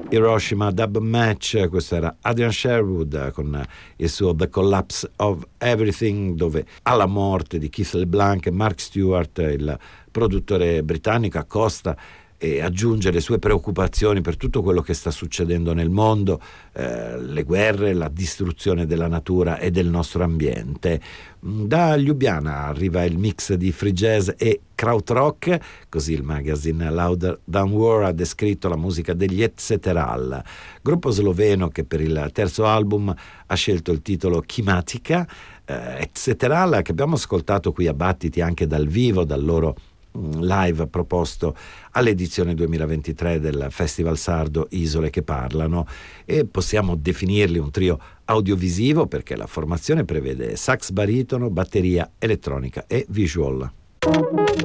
Hiroshima Dub Match. Questo era Adrian Sherwood con il suo The Collapse of Everything, dove alla morte di Keith LeBlanc e Mark Stewart il produttore britannico accosta e aggiunge le sue preoccupazioni per tutto quello che sta succedendo nel mondo, le guerre, la distruzione della natura e del nostro ambiente. Da Ljubljana arriva il mix di free jazz e krautrock, così il magazine Louder Than War ha descritto la musica degli Etceteral, gruppo sloveno che per il terzo album ha scelto il titolo Chimatica. Etceteral, che abbiamo ascoltato qui a Battiti anche dal vivo, dal loro live proposto all'edizione 2023 del Festival Sardo Isole che Parlano, e possiamo definirli un trio audiovisivo perché la formazione prevede sax baritono, batteria elettronica e visual.